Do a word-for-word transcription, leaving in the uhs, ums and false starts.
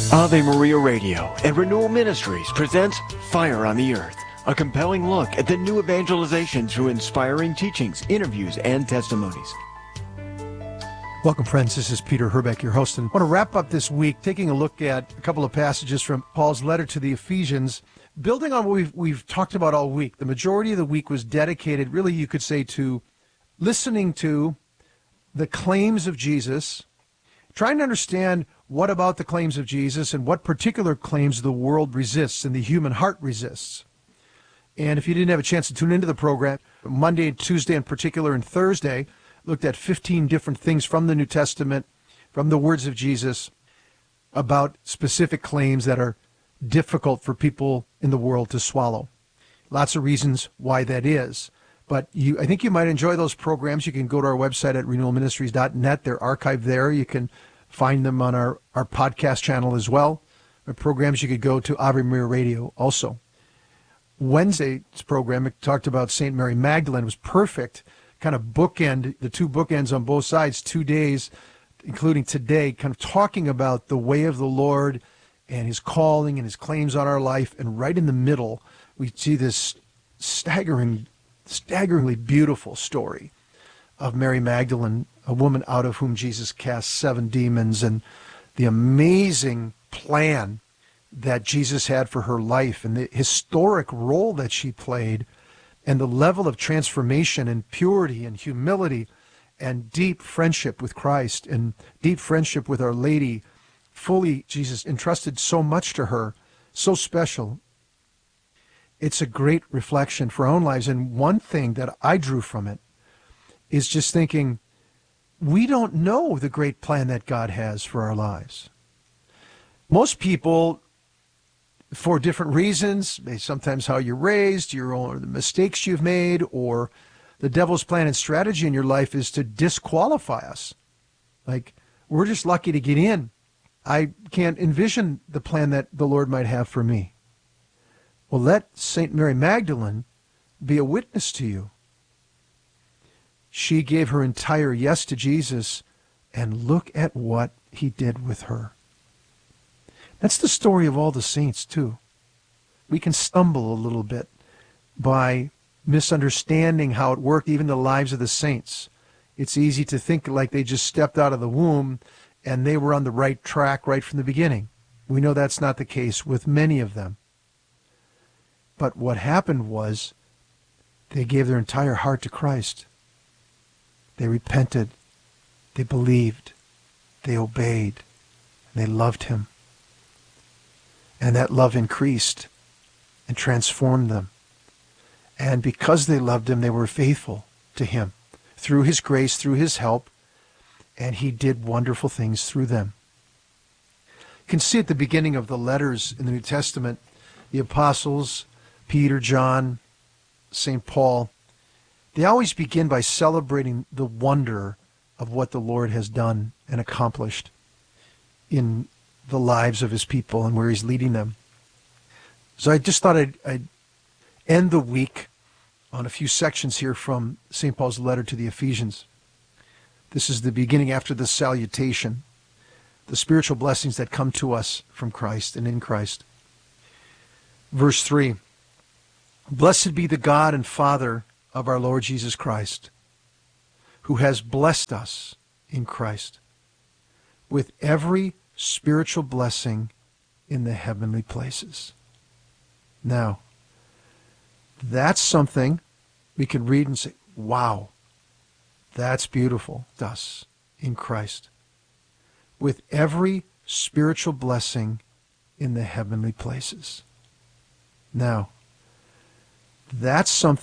Ave Maria Radio and Renewal Ministries presents Fire on the Earth, a compelling look at the new evangelization through inspiring teachings, interviews, and testimonies. Welcome, friends. This is Peter Herbeck, your host, and I want to wrap up this week taking a look at a couple of passages from Paul's letter to the Ephesians, building on what we've, we've talked about all week. The majority of the week was dedicated, really, you could say, to listening to the claims of Jesus, trying to understand what about the claims of Jesus and what particular claims the world resists and the human heart resists. And if you didn't have a chance to tune into the program, Monday and Tuesday in particular and Thursday, looked at fifteen different things from the New Testament, from the words of Jesus, about specific claims that are difficult for people in the world to swallow. Lots of reasons why that is. But you, I think you might enjoy those programs. You can go to our website at renewal ministries dot net. They're archived there. You can find them on our, our podcast channel as well. Our programs, you could go to Ave Maria Radio also. Wednesday's program, it talked about Saint Mary Magdalene. It was perfect, kind of bookend, the two bookends on both sides, two days, including today, kind of talking about the way of the Lord and his calling and his claims on our life. And right in the middle, we see this staggering, staggeringly beautiful story of Mary Magdalene, a woman out of whom Jesus cast seven demons, and the amazing plan that Jesus had for her life and the historic role that she played and the level of transformation and purity and humility and deep friendship with Christ and deep friendship with Our Lady. Fully, Jesus entrusted so much to her, so special. It's a great reflection for our own lives. And one thing that I drew from it is just thinking, we don't know the great plan that God has for our lives. Most people, for different reasons, sometimes how you're raised, your own the mistakes you've made, or the devil's plan and strategy in your life is to disqualify us. Like, we're just lucky to get in. I can't envision the plan that the Lord might have for me. Well, let Saint Mary Magdalene be a witness to you. She gave her entire yes to Jesus, and look at what he did with her. That's the story of all the saints, too. We can stumble a little bit by misunderstanding how it worked, even the lives of the saints. It's easy to think like they just stepped out of the womb and they were on the right track right from the beginning. We know that's not the case with many of them. But what happened was they gave their entire heart to Christ. They repented, they believed, they obeyed, and they loved him. And that love increased and transformed them. And because they loved him, they were faithful to him through his grace, through his help, and he did wonderful things through them. You can see at the beginning of the letters in the New Testament, the apostles, Peter, John, Saint Paul, they always begin by celebrating the wonder of what the Lord has done and accomplished in the lives of his people and where he's leading them. So I just thought I'd, I'd end the week on a few sections here from Saint Paul's letter to the Ephesians. This is the beginning after the salutation, the spiritual blessings that come to us from Christ and in Christ. Verse three, blessed be the God and Father of our Lord Jesus Christ, who has blessed us in Christ with every spiritual blessing in the heavenly places. Now, that's something we can read and say, wow, that's beautiful. Us in Christ with every spiritual blessing in the heavenly places. Now, that's something